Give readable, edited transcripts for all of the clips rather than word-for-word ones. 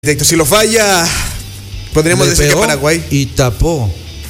Si lo falla, podríamos decir que Paraguay. Y tapó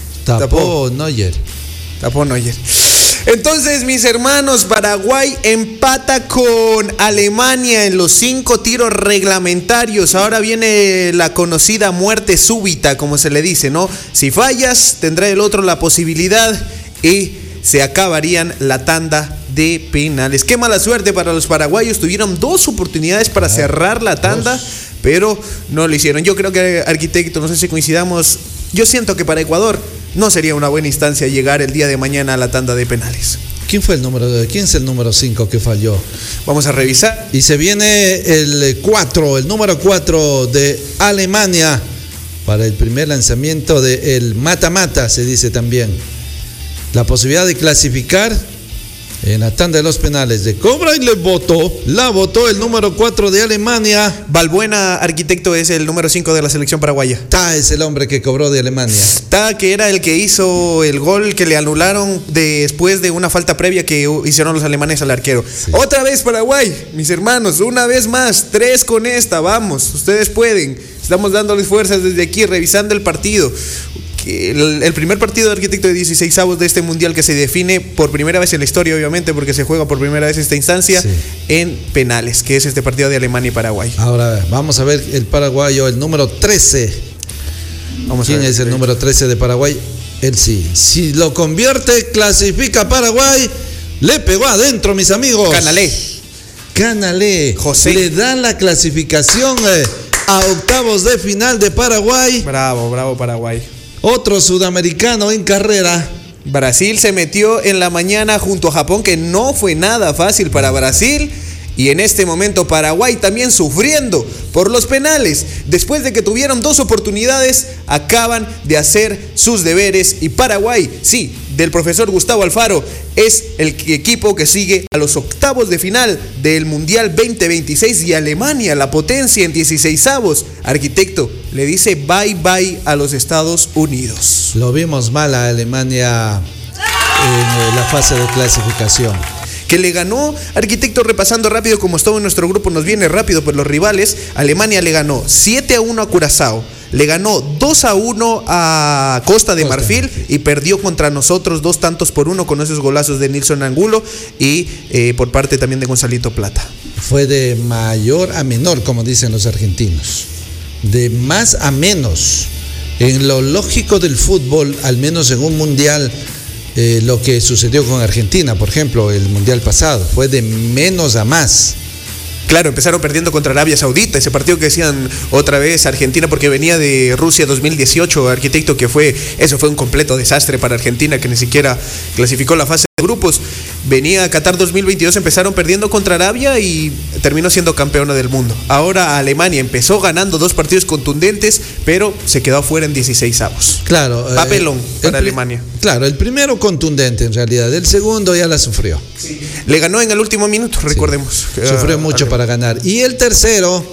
Neuer. Tapó Neuer. Entonces, mis hermanos, Paraguay empata con Alemania en los 5 tiros reglamentarios. Ahora viene la conocida muerte súbita, como se le dice, ¿no? Si fallas, tendrá el otro la posibilidad y se acabarían la tanda de penales. Qué mala suerte para los paraguayos. Tuvieron 2 oportunidades para cerrar la tanda, pero no lo hicieron. Yo creo que, arquitecto, no sé si coincidamos, yo siento que para Ecuador no sería una buena instancia llegar el día de mañana a la tanda de penales. ¿Quién es el número 5 que falló? Vamos a revisar. Y se viene el número 4 de Alemania para el primer lanzamiento del mata-mata, se dice también. La posibilidad de clasificar en la tanda de los penales de cobra y la votó el número 4 de Alemania. Balbuena, arquitecto, es el número 5 de la selección paraguaya. Ta es el hombre que cobró de Alemania. Ta, que era el que hizo el gol que le anularon después de una falta previa que hicieron los alemanes al arquero. Sí. Otra vez Paraguay, mis hermanos, una vez más, 3 con esta, vamos, ustedes pueden. Estamos dándoles fuerzas desde aquí, revisando el partido. El primer partido de arquitecto de 16avos de este mundial que se define por primera vez en la historia, obviamente, porque se juega por primera vez esta instancia, sí, en penales, que es este partido de Alemania y Paraguay. Ahora vamos a ver el paraguayo, el número 13. ¿Quién es el número 13 de Paraguay? Él sí. Si lo convierte, clasifica Paraguay. Le pegó adentro, mis amigos. Canalé. José. Le dan la clasificación a octavos de final de Paraguay. Bravo Paraguay. Otro sudamericano en carrera. Brasil se metió en la mañana junto a Japón, que no fue nada fácil para Brasil. Y en este momento Paraguay también sufriendo por los penales. Después de que tuvieron 2 oportunidades, acaban de hacer sus deberes. Y Paraguay, sí, del profesor Gustavo Alfaro, es el equipo que sigue a los octavos de final del Mundial 2026. Y Alemania, la potencia en 16avos, arquitecto, le dice bye a los Estados Unidos. Lo vimos mal a Alemania en la fase de clasificación. Que le ganó, arquitecto, repasando rápido como estuvo en nuestro grupo, nos viene rápido por los rivales. Alemania le ganó 7-1 a Curazao, le ganó 2-1 a Costa de Marfil y perdió contra nosotros 2-1 con esos golazos de Nilson Angulo y por parte también de Gonzalito Plata. Fue de mayor a menor, como dicen los argentinos, de más a menos. En lo lógico del fútbol, al menos en un mundial, lo que sucedió con Argentina, por ejemplo, el mundial pasado, fue de menos a más. Claro, empezaron perdiendo contra Arabia Saudita, ese partido que decían otra vez Argentina, porque venía de Rusia 2018, arquitecto, que fue un completo desastre para Argentina, que ni siquiera clasificó la fase de grupos. Venía a Qatar 2022, empezaron perdiendo contra Arabia y terminó siendo campeona del mundo. Ahora Alemania empezó ganando 2 partidos contundentes, pero se quedó afuera en 16avos. Claro. Papelón para Alemania. Claro, el primero contundente en realidad, el segundo ya la sufrió. Sí. Le ganó en el último minuto, recordemos. Sí. Sufrió mucho para ganar. Y el tercero,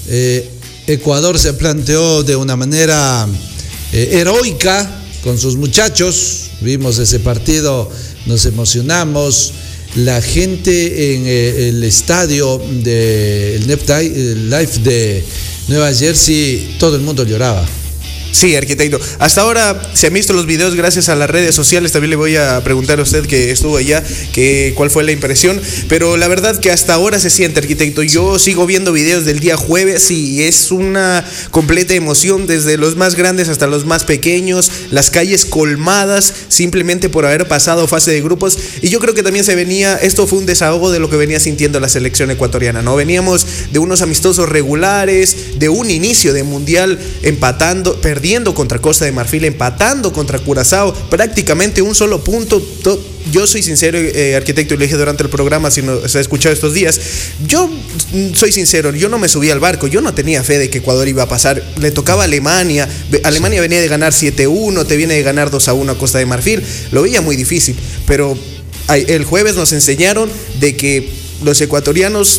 Ecuador se planteó de una manera heroica con sus muchachos. Vimos ese partido, nos emocionamos. La gente en el estadio del Life de Nueva Jersey, todo el mundo lloraba. Sí, arquitecto. Hasta ahora se han visto los videos gracias a las redes sociales. También le voy a preguntar a usted que estuvo allá cuál fue la impresión. Pero la verdad que hasta ahora se siente, arquitecto. Yo sigo viendo videos del día jueves y es una completa emoción, desde los más grandes hasta los más pequeños. Las calles colmadas simplemente por haber pasado fase de grupos. Y yo creo que también esto fue un desahogo de lo que venía sintiendo la selección ecuatoriana, ¿no? Veníamos de unos amistosos regulares, de un inicio de mundial perdiendo contra Costa de Marfil, empatando contra Curazao, prácticamente un solo punto. Yo soy sincero, arquitecto, y lo dije durante el programa, si no se ha escuchado estos días, yo soy sincero, yo no me subí al barco, yo no tenía fe de que Ecuador iba a pasar. Le tocaba a Alemania venía de ganar 7-1, te viene de ganar 2-1 a Costa de Marfil, lo veía muy difícil, pero el jueves nos enseñaron de que los ecuatorianos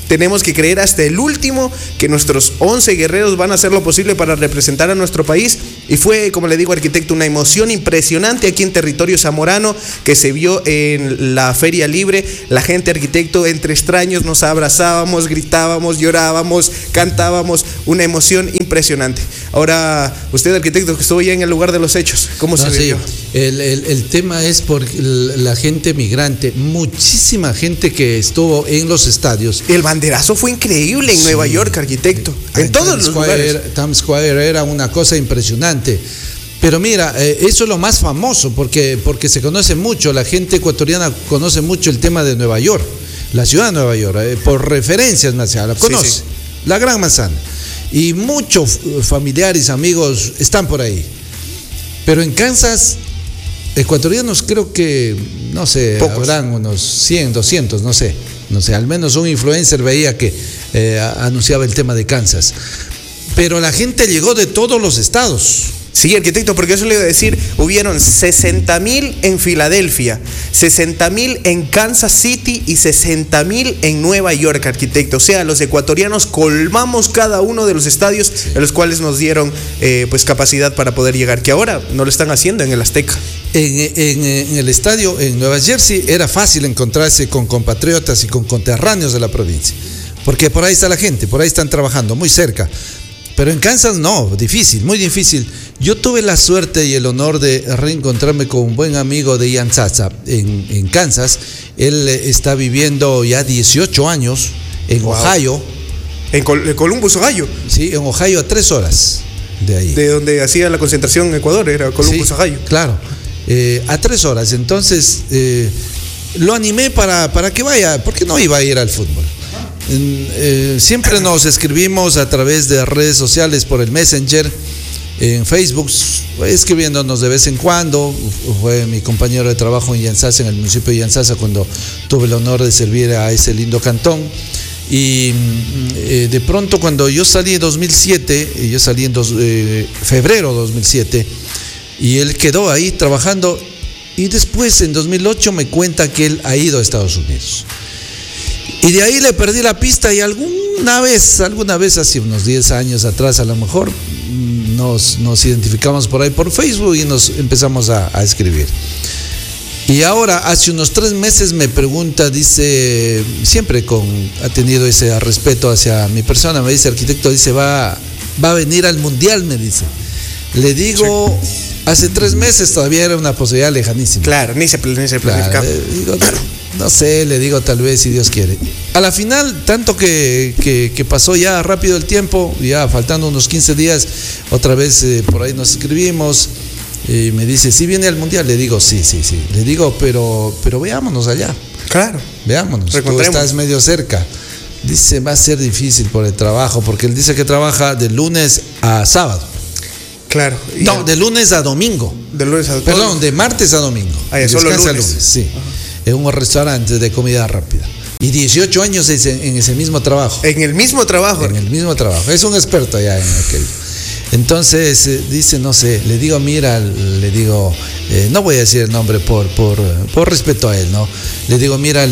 tenemos que creer hasta el último que nuestros 11 guerreros van a hacer lo posible para representar a nuestro país. Y fue, como le digo, arquitecto, una emoción impresionante aquí en territorio zamorano que se vio en la Feria Libre. La gente, arquitecto, entre extraños nos abrazábamos, gritábamos, llorábamos, cantábamos, una emoción impresionante. Ahora, usted, arquitecto, que estuvo ya en el lugar de los hechos, ¿cómo se vivió? El tema es por la gente migrante, muchísima gente que estuvo en los estadios. El banderazo fue increíble en Nueva York, arquitecto, en todos los lugares. Times Square era una cosa impresionante. Pero mira, eso es lo más famoso, porque se conoce mucho, la gente ecuatoriana conoce mucho el tema de Nueva York, la ciudad de Nueva York, por referencias más allá, la conoce, sí. La Gran Manzana. Y muchos familiares, amigos están por ahí. Pero en Kansas, ecuatorianos creo que, no sé, pocos. Habrán unos 100, 200, no sé, al menos un influencer veía que anunciaba el tema de Kansas. Pero la gente llegó de todos los estados. Sí, arquitecto, porque eso le iba a decir, hubieron 60,000 en Filadelfia, 60,000 en Kansas City y 60,000 en Nueva York, arquitecto. O sea, los ecuatorianos colmamos cada uno de los estadios en los cuales nos dieron pues capacidad para poder llegar, que ahora no lo están haciendo en el Azteca. En el estadio en Nueva Jersey era fácil encontrarse con compatriotas y con conterráneos de la provincia, porque por ahí está la gente, por ahí están trabajando, muy cerca. Pero en Kansas no, difícil, muy difícil. Yo tuve la suerte y el honor de reencontrarme con un buen amigo de Ian Sasa en Kansas. Él está viviendo ya 18 años en Ohio. ¿En Columbus, Ohio? Sí, en Ohio, a 3 horas de ahí. De donde hacía la concentración en Ecuador, era Columbus, sí, Ohio. Claro, a 3 horas. Entonces, lo animé para que vaya, porque no iba a ir al fútbol. Siempre nos escribimos a través de redes sociales por el Messenger, en Facebook, escribiéndonos de vez en cuando. Fue mi compañero de trabajo en Yanzasa, en el municipio de Yanzasa, cuando tuve el honor de servir a ese lindo cantón. Y de pronto, cuando yo salí en 2007, yo salí en febrero de 2007, y él quedó ahí trabajando, y después en 2008 me cuenta que él ha ido a Estados Unidos. Y de ahí le perdí la pista, y alguna vez, hace unos 10 años atrás a lo mejor, nos identificamos por ahí por Facebook y nos empezamos a escribir. Y ahora, hace unos 3 meses me pregunta, dice, siempre ha tenido ese respeto hacia mi persona, me dice, arquitecto, dice, va a venir al Mundial, me dice. Le digo, sí. Hace 3 meses todavía era una posibilidad lejanísima. Claro, ni se planificaba. Claro, digo, no sé, le digo, tal vez, si Dios quiere. A la final, tanto que pasó ya rápido el tiempo, ya faltando unos 15 días, otra vez por ahí nos escribimos, y me dice, ¿sí viene al Mundial? Le digo, sí. Le digo, pero veámonos allá. Claro. Veámonos, tú estás medio cerca. Dice, va a ser difícil por el trabajo, porque él dice que trabaja de lunes a sábado. Claro. No, de lunes a domingo. Perdón, de martes a domingo. De martes a domingo. Solo lunes. Sí. En un restaurante de comida rápida. Y 18 años en ese mismo trabajo. En el mismo trabajo. En el mismo trabajo. Es un experto ya en aquello. Entonces dice, no sé, le digo, mira, no voy a decir el nombre por respeto a él, ¿no? Le digo, mira,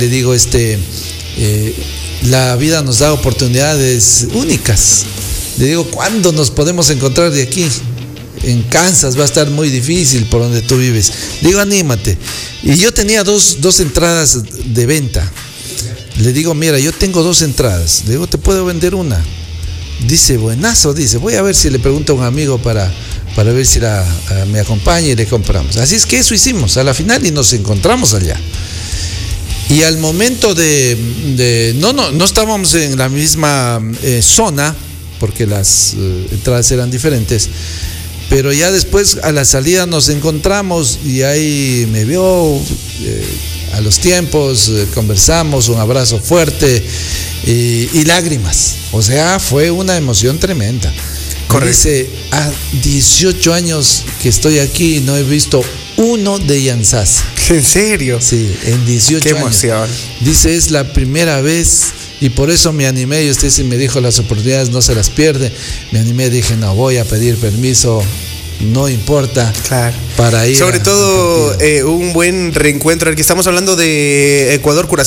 la vida nos da oportunidades únicas. Le digo, ¿cuándo nos podemos encontrar de aquí? En Kansas va a estar muy difícil por donde tú vives. Le digo, anímate. Y yo tenía dos entradas de venta. Le digo, mira, yo tengo 2 entradas. Le digo, ¿te puedo vender una? Dice, buenazo, dice, voy a ver si le pregunto a un amigo para ver si me acompaña y le compramos. Así es que eso hicimos a la final y nos encontramos allá. Y al momento no estábamos en la misma zona, porque las entradas eran diferentes, pero ya después a la salida nos encontramos y ahí me vio, a los tiempos conversamos, un abrazo fuerte y lágrimas. O sea, fue una emoción tremenda. Correcto. Dice, 18 años que estoy aquí y no he visto uno de Yanzasa. ¿En serio? Sí, en 18 Qué años. Emoción. Dice, es la primera vez y por eso me animé. Y usted sí me dijo, las oportunidades no se las pierde. Me animé, dije, no, voy a pedir permiso, no importa. Claro. Para ir. Sobre todo un buen reencuentro. Aquí estamos hablando de Ecuador-Curazao.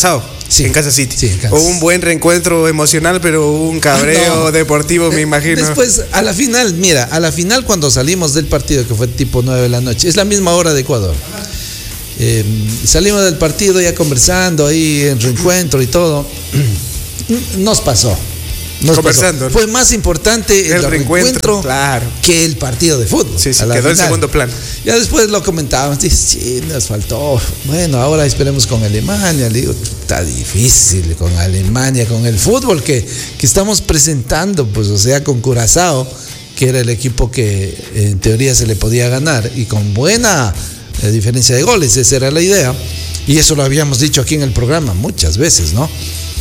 Sí, en Kansas City. sí, en Kansas. O un buen reencuentro emocional, pero un cabreo deportivo, me imagino. Después, a la final cuando salimos del partido, que fue tipo 9 de la noche, es la misma hora de Ecuador. Salimos del partido ya conversando ahí en reencuentro y todo. Nos pasó. Conversando. Fue más importante el reencuentro, claro, que el partido de fútbol. Sí, quedó en segundo plano. Ya después lo comentábamos, dice, sí, nos faltó. Bueno, ahora esperemos con Alemania. Le digo, está difícil con Alemania, con el fútbol que estamos presentando, pues, o sea, con Curazao, que era el equipo que en teoría se le podía ganar, y con buena diferencia de goles, esa era la idea. Y eso lo habíamos dicho aquí en el programa muchas veces, ¿no?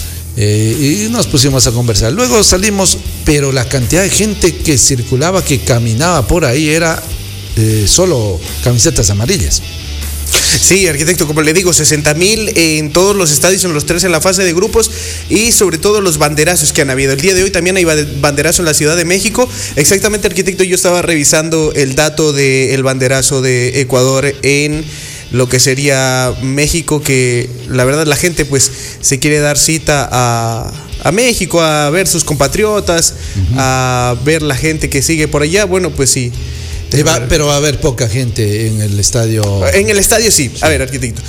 Y nos pusimos a conversar. Luego salimos, pero la cantidad de gente que circulaba, que caminaba por ahí, era solo camisetas amarillas. Sí, arquitecto, como le digo, 60,000 en todos los estadios, en los 3 en la fase de grupos, y sobre todo los banderazos que han habido. El día de hoy también hay banderazo en la Ciudad de México. Exactamente, arquitecto, yo estaba revisando el dato del banderazo de Ecuador en lo que sería México, que la verdad la gente pues se quiere dar cita a México, a ver sus compatriotas, a ver la gente que sigue por allá. Bueno, pues sí. Pero va a haber poca gente en el estadio. En el estadio sí. A ver, arquitecto.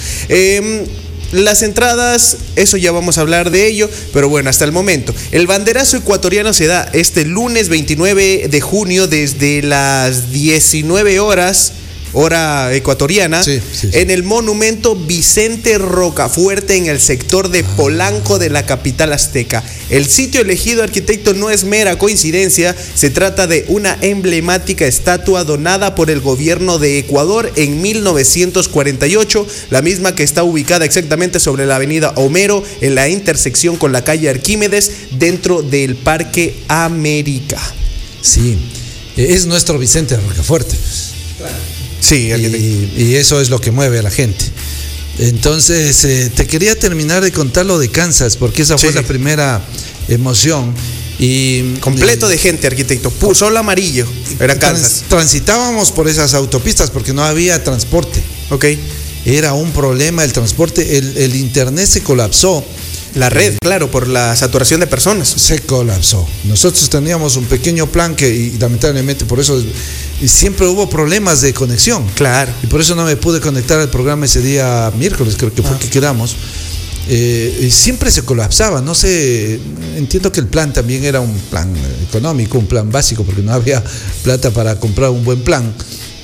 Las entradas, eso ya vamos a hablar de ello, pero bueno, hasta el momento. El banderazo ecuatoriano se da este lunes 29 de junio desde las 19 horas, hora ecuatoriana, sí. En el monumento Vicente Rocafuerte, en el sector de Polanco de la capital azteca. El sitio elegido, arquitecto, no es mera coincidencia. Se trata de una emblemática estatua donada por el gobierno de Ecuador en 1948, la misma que está ubicada exactamente sobre la avenida Homero, en la intersección con la calle Arquímedes, dentro del Parque América. Sí, es nuestro Vicente Rocafuerte. Claro. Sí, y eso es lo que mueve a la gente. Entonces, te quería terminar de contar lo de Kansas, porque esa fue la primera emoción. Y completo de gente, arquitecto. Solo amarillo. Era Kansas. Transitábamos por esas autopistas porque no había transporte. Ok. Era un problema el transporte. El internet se colapsó. La red, claro, por la saturación de personas. Se colapsó. Nosotros teníamos un pequeño plan y lamentablemente por eso siempre hubo problemas de conexión. Claro. Y por eso no me pude conectar al programa ese día miércoles, creo que fue que quedamos. Y siempre se colapsaba. No sé, entiendo que el plan también era un plan económico, un plan básico, porque no había plata para comprar un buen plan.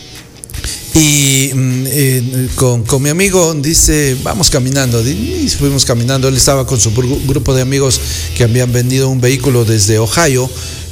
Y con mi amigo dice, vamos caminando. Y fuimos caminando. Él estaba con su grupo de amigos que habían vendido un vehículo desde Ohio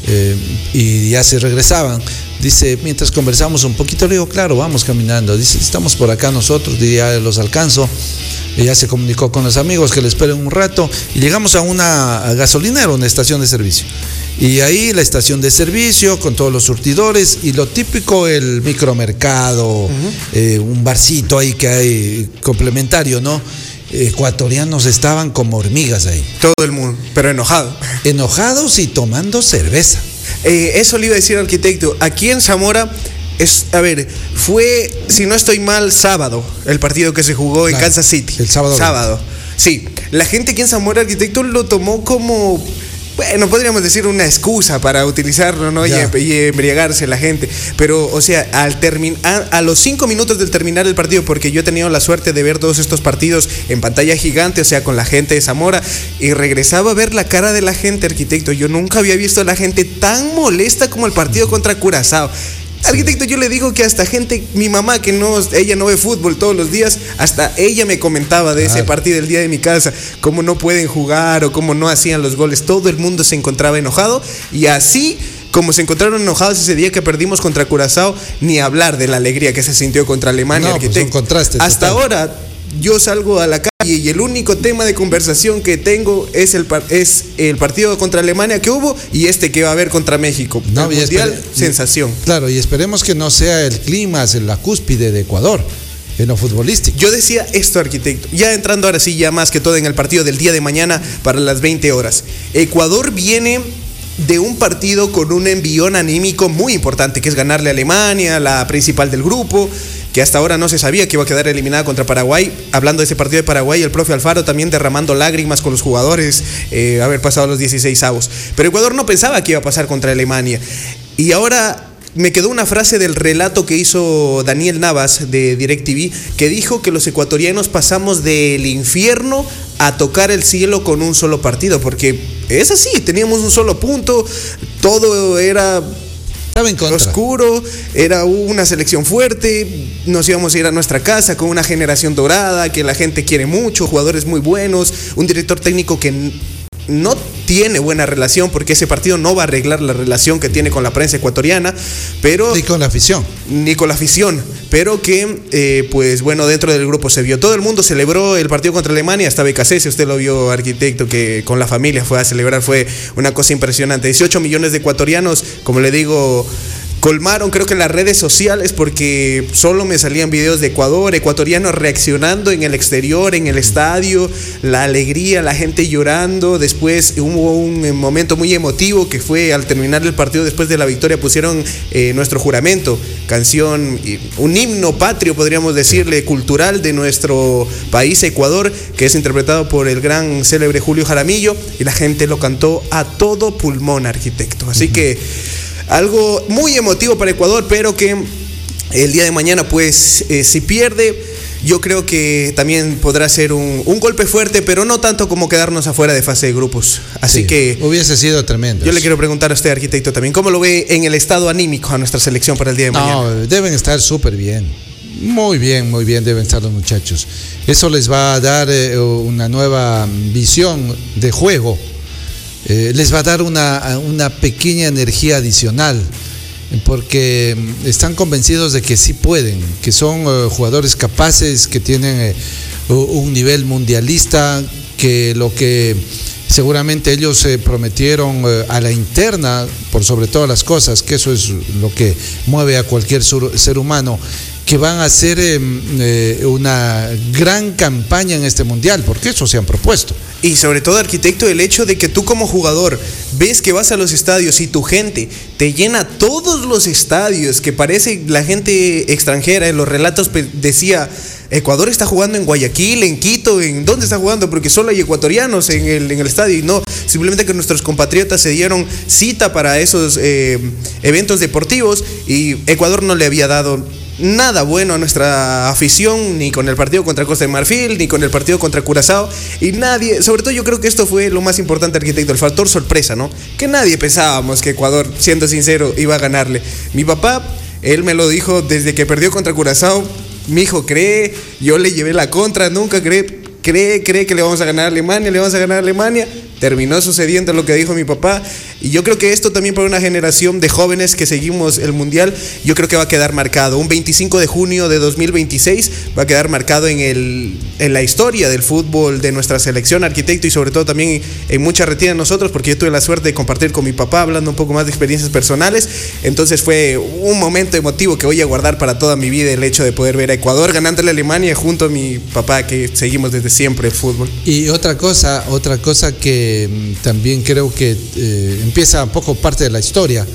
y ya se regresaban. Dice, mientras conversamos un poquito, le digo, claro, vamos caminando. Dice, estamos por acá nosotros, ya los alcanzo. Ella se comunicó con los amigos que le esperen un rato y llegamos a una gasolinera, una estación de servicio. Y ahí la estación de servicio con todos los surtidores y lo típico, el micromercado, un barcito ahí que hay complementario, ¿no? Ecuatorianos estaban como hormigas ahí. Todo el mundo, pero enojado. Enojados y tomando cerveza. Eso le iba a decir, arquitecto. Aquí en Zamora, fue, si no estoy mal, sábado, el partido que se jugó en Kansas City. El sábado. Sábado. Sí, la gente aquí en Zamora, arquitecto, lo tomó como, bueno, podríamos decir una excusa para utilizarlo, ¿no? Y embriagarse la gente. Pero, o sea, a los 5 minutos del terminar el partido, porque yo he tenido la suerte de ver todos estos partidos en pantalla gigante, o sea, con la gente de Zamora, y regresaba a ver la cara de la gente, arquitecto. Yo nunca había visto a la gente tan molesta como el partido contra Curazao. Arquitecto, yo le digo que hasta gente, mi mamá que ella no ve fútbol todos los días, hasta ella me comentaba de ese partido el día de mi casa, cómo no pueden jugar o cómo no hacían los goles. Todo el mundo se encontraba enojado, y así como se encontraron enojados ese día que perdimos contra Curazao, ni hablar de la alegría que se sintió contra Alemania, no, arquitecto. Pues un contraste hasta total. Ahora yo salgo a la calle y el único tema de conversación que tengo es el partido contra Alemania que hubo y que va a haber contra México. No, el mundial, sensación. Claro, y esperemos que no sea el clima, la cúspide de Ecuador en lo futbolístico. Yo decía esto, arquitecto, ya entrando ahora sí, ya más que todo en el partido del día de mañana para las 20 horas. Ecuador viene de un partido con un envión anímico muy importante, que es ganarle a Alemania, la principal del grupo, que hasta ahora no se sabía que iba a quedar eliminada contra Paraguay. Hablando de ese partido de Paraguay, el profe Alfaro también derramando lágrimas con los jugadores, haber pasado los 16avos. Pero Ecuador no pensaba que iba a pasar contra Alemania. Y ahora me quedó una frase del relato que hizo Daniel Navas de DirecTV, que dijo que los ecuatorianos pasamos del infierno a tocar el cielo con un solo partido, porque es así, teníamos un solo punto, todo era oscuro, era una selección fuerte, nos íbamos a ir a nuestra casa con una generación dorada, que la gente quiere mucho, jugadores muy buenos, un director técnico que no tiene buena relación, porque ese partido no va a arreglar la relación que tiene con la prensa ecuatoriana, pero ni con la afición, pero que pues bueno, dentro del grupo se vio, todo el mundo celebró el partido contra Alemania, hasta BKC, usted lo vio, arquitecto, que con la familia fue a celebrar, fue una cosa impresionante. 18 millones de ecuatorianos, como le digo, colmaron creo que las redes sociales, porque solo me salían videos de Ecuador, ecuatorianos reaccionando en el exterior, en el estadio, la alegría, la gente llorando. Después hubo un momento muy emotivo que fue al terminar el partido, después de la victoria, pusieron nuestro juramento, canción, un himno patrio, podríamos decirle, cultural de nuestro país, Ecuador, que es interpretado por el gran célebre Julio Jaramillo, y la gente lo cantó a todo pulmón, arquitecto. Así que algo muy emotivo para Ecuador, pero que el día de mañana, pues, si pierde, yo creo que también podrá ser un golpe fuerte, pero no tanto como quedarnos afuera de fase de grupos. Así sí, que hubiese sido tremendo. Yo le quiero preguntar a usted, arquitecto, también, ¿cómo lo ve en el estado anímico a nuestra selección para el día de mañana? No, deben estar súper bien. Muy bien deben estar los muchachos. Eso les va a dar una nueva visión de juego. Les va a dar una pequeña energía adicional, porque están convencidos de que sí pueden, que son jugadores capaces, que tienen un nivel mundialista, que lo que seguramente ellos prometieron a la interna, por sobre todas las cosas, que eso es lo que mueve a cualquier ser humano, que van a hacer una gran campaña en este mundial, porque eso se han propuesto. Y sobre todo, arquitecto, el hecho de que tú como jugador ves que vas a los estadios y tu gente te llena todos los estadios, que parece la gente extranjera, en los relatos decía, Ecuador está jugando en Guayaquil, en Quito, ¿en dónde está jugando? Porque solo hay ecuatorianos en el estadio. Y no, simplemente que nuestros compatriotas se dieron cita para esos eventos deportivos, y Ecuador no le había dado nada bueno a nuestra afición, ni con el partido contra Costa de Marfil, ni con el partido contra Curazao, y nadie, sobre todo yo creo que esto fue lo más importante, arquitecto, el factor sorpresa, ¿no? Que nadie pensábamos que Ecuador, siendo sincero, iba a ganarle. Mi papá, él me lo dijo desde que perdió contra Curazao: mi hijo cree, yo le llevé la contra, nunca cree que le vamos a ganar a Alemania, terminó sucediendo lo que dijo mi papá, y yo creo que esto también para una generación de jóvenes que seguimos el Mundial, yo creo que va a quedar marcado, un 25 de junio de 2026 va a quedar marcado en la historia del fútbol de nuestra selección, arquitecto, y sobre todo también en mucha retina de nosotros, porque yo tuve la suerte de compartir con mi papá, hablando un poco más de experiencias personales, entonces fue un momento emotivo que voy a guardar para toda mi vida, el hecho de poder ver a Ecuador ganándole a Alemania junto a mi papá, que seguimos desde siempre el fútbol. Y otra cosa que también creo que empieza un poco parte de la historia,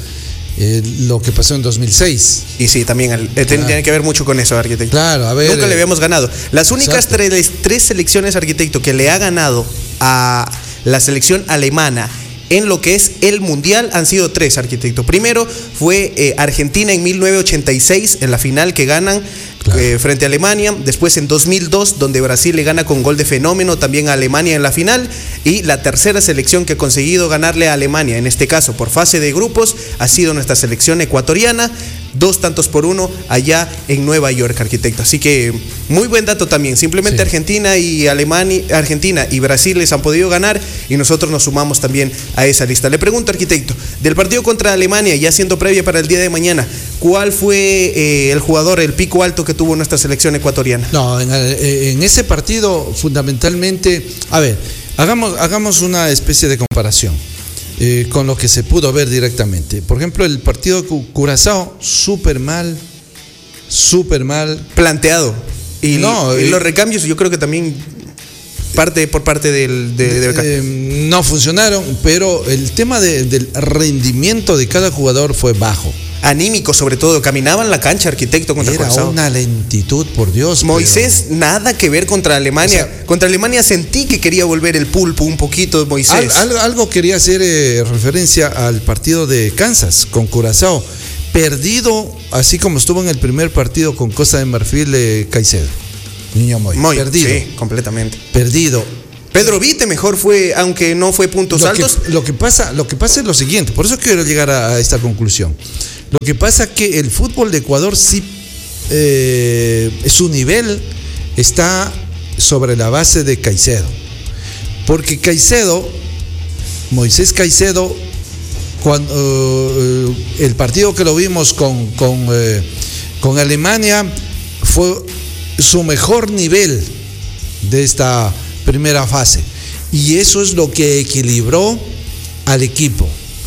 lo que pasó en 2006. Y sí, también tiene que ver mucho con eso, arquitecto. Claro, a ver. Nunca le habíamos ganado. Las únicas tres selecciones, arquitecto, que le ha ganado a la selección alemana en lo que es el Mundial han sido tres, arquitecto. Primero fue Argentina en 1986, en la final que ganan, claro, frente a Alemania. Después en 2002, donde Brasil le gana con gol de fenómeno también a Alemania en la final. Y la tercera selección que ha conseguido ganarle a Alemania, en este caso por fase de grupos, ha sido nuestra selección ecuatoriana. 2-1 allá en Nueva York, arquitecto. Así que muy buen dato también. Simplemente sí, Argentina y Brasil les han podido ganar, y nosotros nos sumamos también a esa lista. Le pregunto, arquitecto, del partido contra Alemania, ya siendo previa para el día de mañana, ¿cuál fue el jugador, el pico alto que tuvo nuestra selección ecuatoriana? No, en ese partido fundamentalmente, a ver, hagamos una especie de comparación con lo que se pudo ver directamente. Por ejemplo, el partido de Curazao, súper mal planteado. Y los recambios yo creo que también por parte de no funcionaron, pero el tema del rendimiento de cada jugador fue bajo. anímico sobre todo, caminaban la cancha, Arquitecto, contra Curazao. Era una lentitud, por Dios. Moisés, nada que ver contra Alemania. O sea, contra Alemania sentí que quería volver el pulpo un poquito, Moisés. Algo quería hacer referencia al partido de Kansas con Curazao. Perdido, así como estuvo en el primer partido con Costa de Marfil, Caicedo. Niño Moy. Perdido. Sí, completamente. Perdido. Pedro Vite mejor fue, aunque no fue puntos altos. Lo que pasa es lo siguiente, por eso quiero llegar a esta conclusión. Lo que pasa es que el fútbol de Ecuador sí, su nivel está sobre la base de Caicedo. Porque Moisés Caicedo, cuando el partido que lo vimos con Alemania, fue su mejor nivel de esta primera fase, y eso es lo que equilibró al equipo.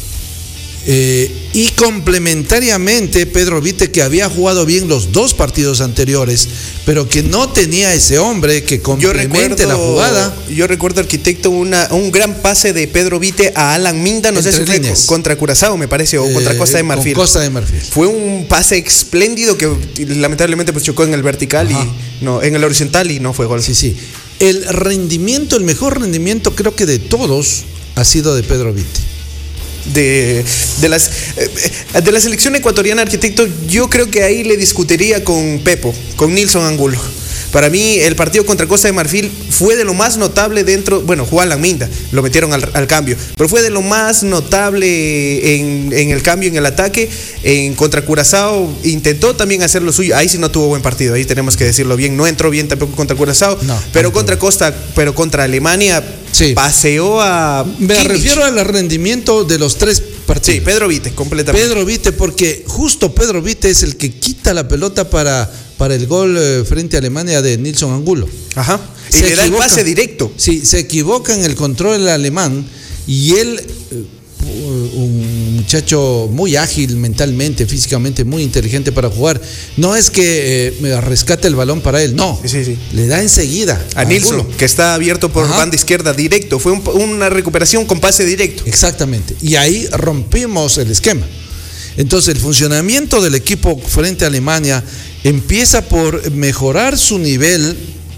Y complementariamente Pedro Vite, que había jugado bien los dos partidos anteriores, pero que no tenía ese hombre que complemente la jugada. Yo recuerdo, Arquitecto, un gran pase de Pedro Vite a Alan Minda, no sé si fue contra Curazao, me parece, o contra Costa de Marfil. Costa de Marfil. Fue un pase espléndido que lamentablemente pues chocó en el vertical. Ajá. En el horizontal, y no fue gol. Sí. El mejor rendimiento creo que de todos ha sido de Pedro Vite. De la selección ecuatoriana, Arquitecto, yo creo que ahí le discutiría con con Nilson Angulo. Para mí el partido contra Costa de Marfil fue de lo más notable jugó Alan Minda, lo metieron al cambio, pero fue de lo más notable en el cambio, en el ataque. Contra Curazao intentó también hacer lo suyo, ahí sí no tuvo buen partido, ahí tenemos que decirlo bien, no entró bien tampoco contra Curazao, pero contra Alemania sí paseó a... Me refiero al rendimiento de los tres partidos. Sí, Pedro Vite, completamente. Pedro Vite, porque justo Pedro Vite es el que quita la pelota para el gol frente a Alemania de Nilson Angulo. Ajá. Y le da el pase directo. Sí, se equivoca en el control alemán, y él, un muchacho muy ágil mentalmente, físicamente, muy inteligente para jugar, no es que rescate el balón para él, no. Sí. Le da enseguida a Nilson, Angulo, que está abierto por banda izquierda directo. Fue una recuperación con pase directo. Exactamente. Y ahí rompimos el esquema. Entonces, el funcionamiento del equipo frente a Alemania empieza por mejorar su nivel,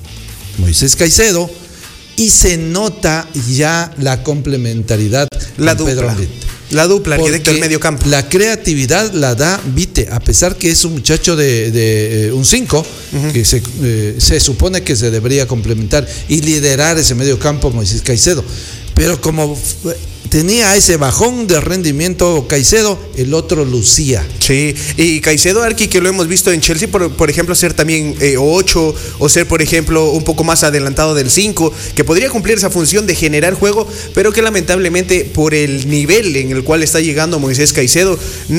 Moisés Caicedo, y se nota ya la complementariedad con Pedro Vite. La dupla, Arquitecto, del medio campo. La creatividad la da Vite, a pesar que es un muchacho de un 5, que se supone que se debería complementar y liderar ese medio campo Moisés Caicedo. Pero como tenía ese bajón de rendimiento Caicedo, el otro lucía. Sí, y Caicedo, Arqui, que lo hemos visto en Chelsea, por ejemplo, ser también 8, o ser, por ejemplo, un poco más adelantado del 5, que podría cumplir esa función de generar juego, pero que lamentablemente por el nivel en el cual está llegando Moisés Caicedo,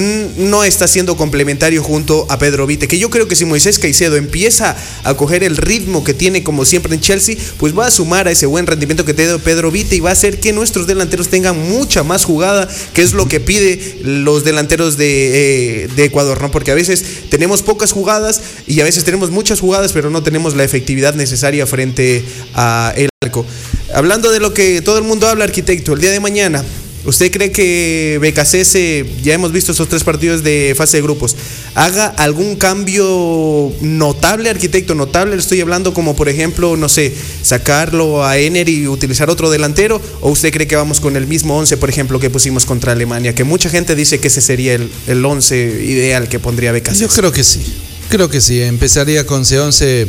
no está siendo complementario junto a Pedro Vite, que yo creo que si Moisés Caicedo empieza a coger el ritmo que tiene como siempre en Chelsea, pues va a sumar a ese buen rendimiento que tiene Pedro Vite, y va a hacer que nuestros delanteros tengan mucha más jugada, que es lo que pide los delanteros de Ecuador, ¿no? Porque a veces tenemos pocas jugadas y a veces tenemos muchas jugadas, pero no tenemos la efectividad necesaria frente a el arco. Hablando de lo que todo el mundo habla, Arquitecto, el día de mañana, ¿usted cree que BKC, ya hemos visto esos 3 partidos de fase de grupos, haga algún cambio notable, Arquitecto? Notable, le estoy hablando como, por ejemplo, no sé, sacarlo a Ener y utilizar otro delantero, ¿o usted cree que vamos con el mismo 11, por ejemplo, que pusimos contra Alemania? Que mucha gente dice que ese sería el 11 ideal que pondría BKC. Yo creo que sí, empezaría con ese 11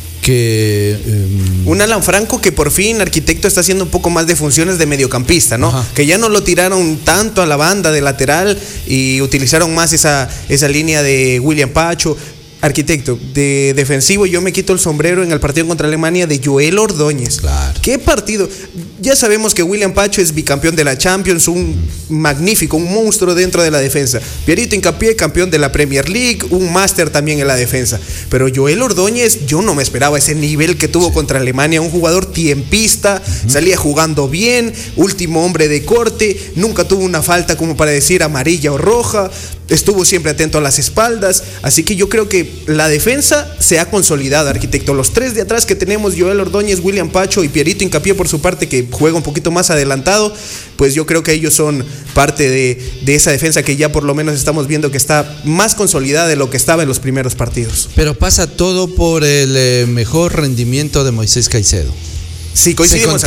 que... Un Alan Franco que por fin, Arquitecto, está haciendo un poco más de funciones de mediocampista, ¿no? Ajá. Que ya no lo tiraron tanto a la banda de lateral y utilizaron más esa línea de William Pacho. Arquitecto, de defensivo, yo me quito el sombrero en el partido contra Alemania de Joel Ordóñez. Claro. ¿Qué partido? Ya sabemos que William Pacho es bicampeón de la Champions, un magnífico, un monstruo dentro de la defensa. Pierito Hincapié, campeón de la Premier League, un máster también en la defensa. Pero Joel Ordóñez, yo no me esperaba ese nivel que tuvo contra Alemania. Un jugador tiempista, salía jugando bien, último hombre de corte, nunca tuvo una falta como para decir amarilla o roja. Estuvo siempre atento a las espaldas, así que yo creo que que la defensa se ha consolidado, arquitecto. Los tres de atrás que tenemos, Joel Ordóñez, William Pacho y Pierito Hincapié por su parte, que juega un poquito más adelantado, pues yo creo que ellos son parte de esa defensa que ya por lo menos estamos viendo que está más consolidada de lo que estaba en los primeros partidos. Pero pasa todo por el mejor rendimiento de Moisés Caicedo. Sí, coincidimos.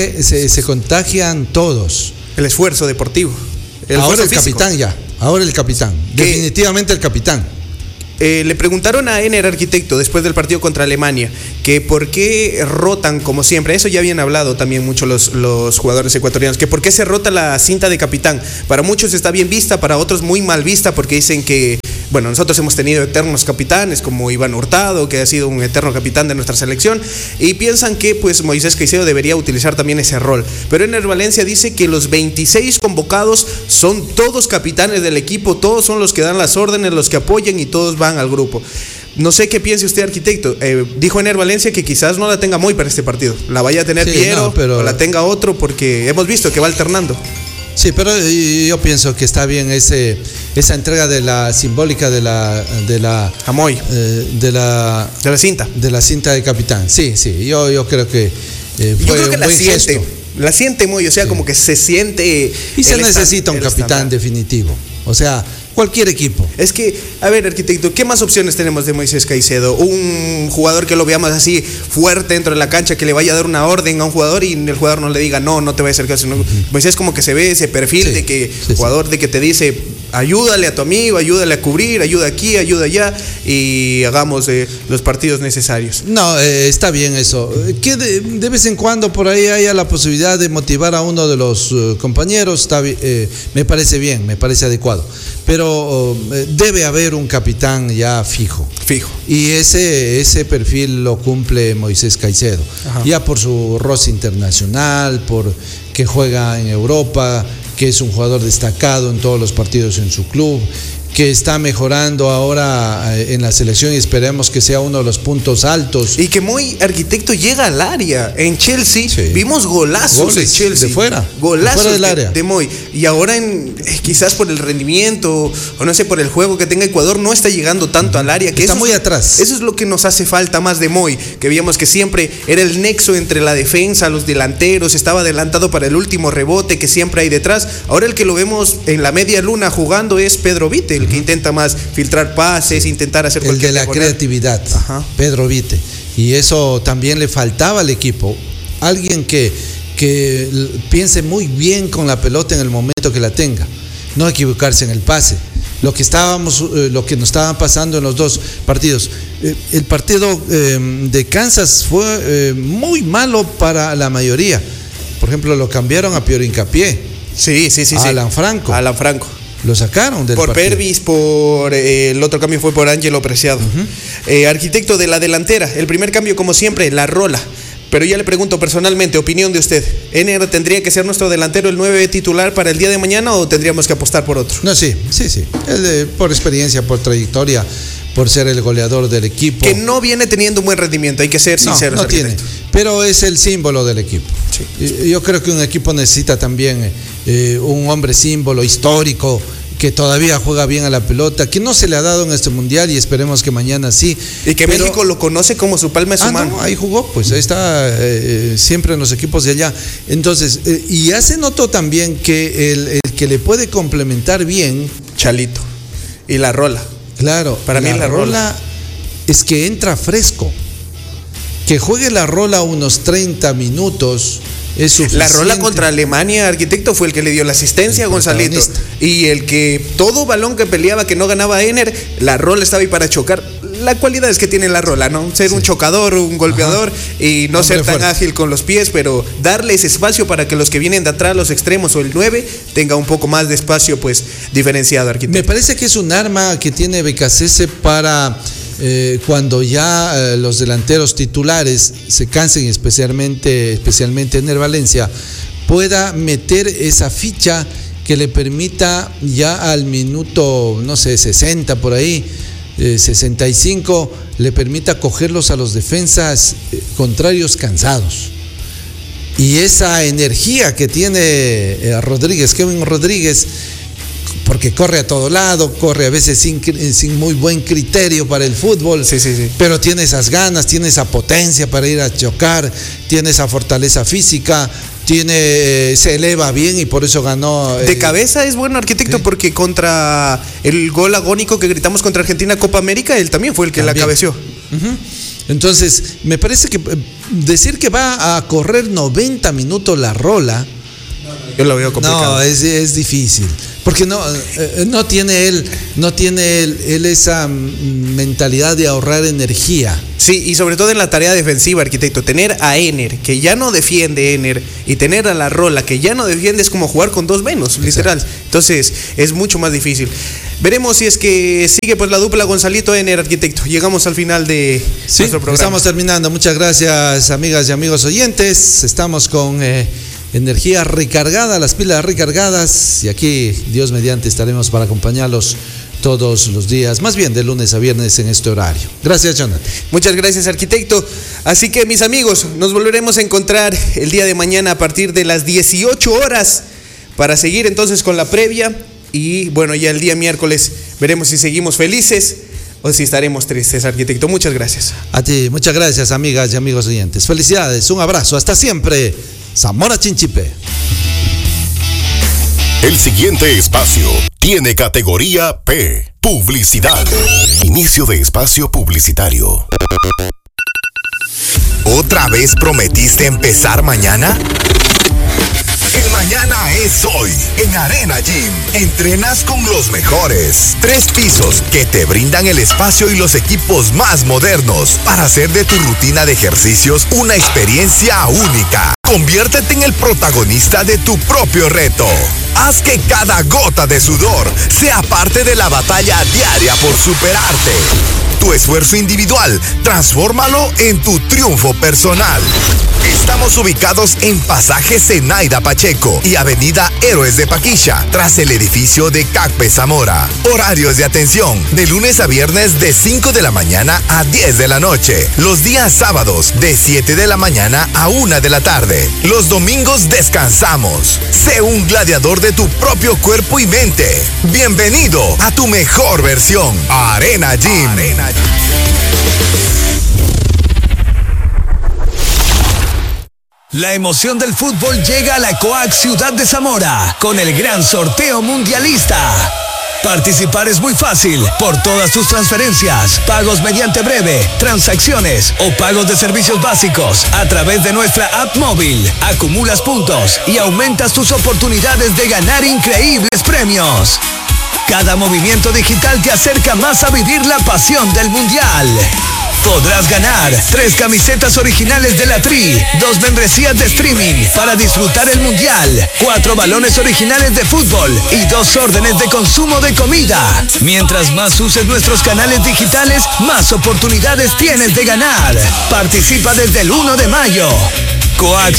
Se contagian todos. El esfuerzo deportivo. Ahora el capitán ya. Ahora el capitán. Definitivamente el capitán. Le preguntaron a Ener, arquitecto, después del partido contra Alemania, que por qué rotan como siempre. Eso ya habían hablado también mucho los jugadores ecuatorianos, que por qué se rota la cinta de capitán. Para muchos está bien vista, para otros muy mal vista, porque dicen que, bueno, nosotros hemos tenido eternos capitanes como Iván Hurtado, que ha sido un eterno capitán de nuestra selección, y piensan que pues Moisés Caicedo debería utilizar también ese rol. Pero Ener Valencia dice que los 26 convocados son todos capitanes del equipo, todos son los que dan las órdenes, los que apoyan y todos van al grupo. No sé qué piense usted, arquitecto. Dijo Ener Valencia que quizás no la tenga Moy para este partido, la vaya a tener Piero, o la tenga otro, porque hemos visto que va alternando. Sí, pero yo pienso que está bien esa entrega de la simbólica de la Amoy, de la cinta de capitán. Sí, yo creo que fue un buen gesto. La siente Moy, o sea, como que se siente. Y se necesita un capitán definitivo. O sea, cualquier equipo. Es que, a ver, arquitecto, ¿qué más opciones tenemos de Moisés Caicedo? Un jugador que lo veamos así fuerte dentro de la cancha, que le vaya a dar una orden a un jugador y el jugador no le diga no te voy a hacer caso. No. Moisés como que se ve ese perfil de que jugador de que te dice ayúdale a tu amigo, ayúdale a cubrir, ayuda aquí, ayuda allá y hagamos los partidos necesarios. No, está bien eso. Que de vez en cuando por ahí haya la posibilidad de motivar a uno de los compañeros, me parece bien, me parece adecuado. Pero debe haber un capitán ya fijo. Y ese perfil lo cumple Moisés Caicedo. Ajá. Ya por su roce internacional, por que juega en Europa, que es un jugador destacado en todos los partidos en su club, que está mejorando ahora en la selección y esperemos que sea uno de los puntos altos. Y que Moy, arquitecto, llega al área. En Chelsea vimos golazos de Chelsea. De fuera. Golazos de fuera del área. De Moy. Y ahora quizás por el rendimiento o no sé, por el juego que tenga Ecuador, no está llegando tanto al área. Que está muy atrás. Eso es lo que nos hace falta más de Moy, que veíamos que siempre era el nexo entre la defensa, los delanteros, estaba adelantado para el último rebote que siempre hay detrás. Ahora el que lo vemos en la media luna jugando es Pedro Vite, el que intenta más filtrar pases, intentar hacer el de la creatividad. Ajá. Pedro Vite. Y eso también le faltaba al equipo. Alguien que piense muy bien con la pelota en el momento que la tenga. No equivocarse en el pase. Lo que nos estaban pasando en los dos partidos. El partido de Kansas fue muy malo para la mayoría. Por ejemplo, lo cambiaron a Piero Hincapié. Sí. Alan Franco. Lo sacaron del partido. Por Pervis, el otro cambio fue por Ángelo Preciado. Arquitecto de la delantera, el primer cambio como siempre, La Rola. Pero ya le pregunto personalmente, opinión de usted. ¿Ener tendría que ser nuestro delantero, el 9 titular para el día de mañana o tendríamos que apostar por otro? No, sí. Por experiencia, por trayectoria, por ser el goleador del equipo. Que no viene teniendo un buen rendimiento, hay que ser sinceros. No tiene, pero es el símbolo del equipo. Sí. Yo creo que un equipo necesita también un hombre símbolo histórico, que todavía juega bien a la pelota, que no se le ha dado en este mundial y esperemos que mañana sí. Y que México lo conoce como su palma de su mano. No, ahí jugó, pues ahí está siempre en los equipos de allá. Entonces, y ya se notó también que el que le puede complementar bien. Chalito. Y La Rola. Claro, para mí La Rola es que entra fresco. Que juegue La Rola unos 30 minutos. Es La Rola contra Alemania, arquitecto, fue el que le dio la asistencia a Gonzalito. Y el que todo balón que peleaba que no ganaba Ener, La Rola estaba ahí para chocar. La cualidad es que tiene La Rola, ¿no? Ser un chocador, un golpeador. Ajá. Y no ser tan ágil con los pies, pero darle ese espacio para que los que vienen de atrás, los extremos o el 9, tenga un poco más de espacio, pues, diferenciado, arquitecto. Me parece que es un arma que tiene Becasese para cuando ya los delanteros titulares se cansen, especialmente Ener Valencia, pueda meter esa ficha que le permita ya al minuto, no sé, 60 por ahí, 65, le permita cogerlos a los defensas contrarios cansados. Y esa energía que tiene Kevin Rodríguez, porque corre a todo lado, corre a veces sin muy buen criterio para el fútbol, Sí. pero tiene esas ganas, tiene esa potencia para ir a chocar, tiene esa fortaleza física, se eleva bien y por eso ganó. De cabeza es bueno, arquitecto, sí. porque contra el gol agónico que gritamos contra Argentina Copa América, él también fue el que la cabeció. Uh-huh. Entonces, me parece que decir que va a correr 90 minutos la Rola, Yo lo veo complicado. no, es difícil. Porque no tiene él esa mentalidad de ahorrar energía. Sí, y sobre todo en la tarea defensiva, arquitecto. Tener a Ener, que ya no defiende Ener, y tener a la Rola, que ya no defiende, es como jugar con dos menos, literal. Entonces, es mucho más difícil. Veremos si es que sigue pues la dupla Gonzalito-Ener, arquitecto. Llegamos al final de nuestro programa. Estamos terminando. Muchas gracias, amigas y amigos oyentes. Estamos con energía recargada, las pilas recargadas, y aquí, Dios mediante, estaremos para acompañarlos todos los días, más bien de lunes a viernes en este horario. Gracias, Jonathan. Muchas gracias, arquitecto. Así que, mis amigos, nos volveremos a encontrar el día de mañana a partir de las 18 horas para seguir entonces con la previa. Y bueno, ya el día miércoles veremos si seguimos felices o si estaremos tristes, arquitecto. Muchas gracias. A ti, muchas gracias, amigas y amigos oyentes. Felicidades, un abrazo, hasta siempre. Zamora Chinchipe. El siguiente espacio tiene categoría P, publicidad. Inicio de espacio publicitario. ¿Otra vez prometiste empezar mañana? El mañana es hoy. En Arena Gym, entrenas con los mejores. 3 pisos que te brindan el espacio y los equipos más modernos para hacer de tu rutina de ejercicios una experiencia única. Conviértete en el protagonista de tu propio reto. Haz que cada gota de sudor sea parte de la batalla diaria por superarte. Tu esfuerzo individual, transfórmalo en tu triunfo personal. Estamos ubicados en Pasaje Zenaida Pacheco y Avenida Héroes de Paquilla, tras el edificio de CACPE Zamora. Horarios de atención, de lunes a viernes de 5 de la mañana a 10 de la noche. Los días sábados de 7 de la mañana a 1 de la tarde. Los domingos descansamos. Sé un gladiador de tu propio cuerpo y mente. Bienvenido a tu mejor versión. Arena Gym. La emoción del fútbol llega a la COAC Ciudad de Zamora con el gran sorteo mundialista. Participar es muy fácil por todas tus transferencias, pagos mediante breve, transacciones o pagos de servicios básicos a través de nuestra app móvil. Acumulas puntos y aumentas tus oportunidades de ganar increíbles premios. Cada movimiento digital te acerca más a vivir la pasión del mundial. Podrás ganar 3 camisetas originales de la Tri, 2 membresías de streaming para disfrutar el mundial, 4 balones originales de fútbol y 2 órdenes de consumo de comida. Mientras más uses nuestros canales digitales, más oportunidades tienes de ganar. Participa desde el 1 de mayo. COAC